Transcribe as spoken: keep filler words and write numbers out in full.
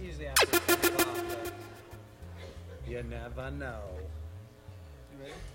usually after ten o'clock, but You never know. you ready?